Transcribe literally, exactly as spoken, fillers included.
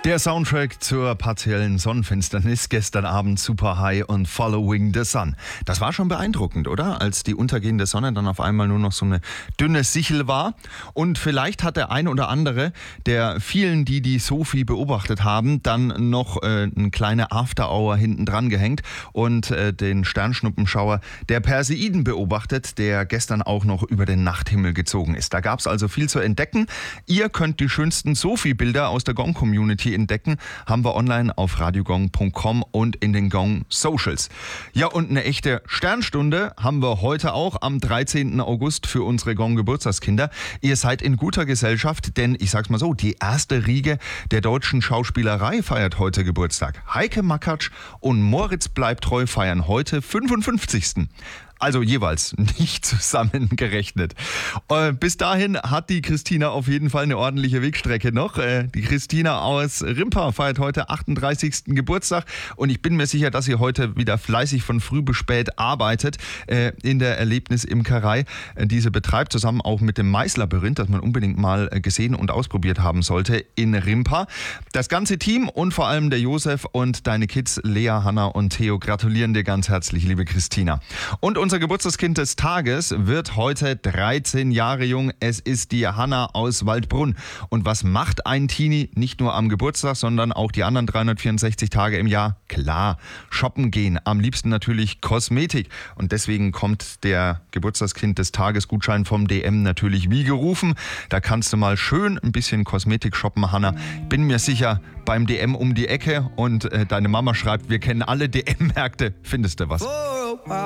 Der Soundtrack zur partiellen Sonnenfinsternis gestern Abend, Super High und Following the Sun. Das war schon beeindruckend, oder? Als die untergehende Sonne dann auf einmal nur noch so eine dünne Sichel war. Und vielleicht hat der ein oder andere der vielen, die die Sophie beobachtet haben, dann noch äh, eine kleine After-Hour hinten dran gehängt und äh, den Sternschnuppenschauer der Perseiden beobachtet, der gestern auch noch über den Nachthimmel gezogen ist. Da gab es also viel zu entdecken. Ihr könnt die schönsten Sophie-Bilder aus der Gong-Community entdecken, haben wir online auf radiogong punkt com und in den Gong Socials. Ja, und eine echte Sternstunde haben wir heute auch am dreizehnten August für unsere Gong Geburtstagskinder. Ihr seid in guter Gesellschaft, denn ich sag's mal so, die erste Riege der deutschen Schauspielerei feiert heute Geburtstag. Heike Makatsch und Moritz Bleibtreu feiern heute fünfundfünfzigsten Also jeweils nicht zusammengerechnet. Äh, bis dahin hat die Christina auf jeden Fall eine ordentliche Wegstrecke noch. Äh, die Christina aus Rimpa feiert heute achtunddreißigsten Geburtstag und ich bin mir sicher, dass sie heute wieder fleißig von früh bis spät arbeitet äh, in der Erlebnisimkerei, äh, die sie betreibt, zusammen auch mit dem Maislabyrinth, das man unbedingt mal äh, gesehen und ausprobiert haben sollte in Rimpa. Das ganze Team und vor allem der Josef und deine Kids Lea, Hanna und Theo gratulieren dir ganz herzlich, liebe Christina. Und unser Geburtstagskind des Tages wird heute dreizehn Jahre jung. Es ist die Hanna aus Waldbrunn. Und was macht ein Teenie nicht nur am Geburtstag, sondern auch die anderen dreihundertvierundsechzig Tage im Jahr? Klar, shoppen gehen. Am liebsten natürlich Kosmetik. Und deswegen kommt der Geburtstagskind des Tages Gutschein vom D M natürlich wie gerufen. Da kannst du mal schön ein bisschen Kosmetik shoppen, Hanna. Bin mir sicher, beim D M um die Ecke und äh, deine Mama schreibt, wir kennen alle D M-Märkte. Findest du was?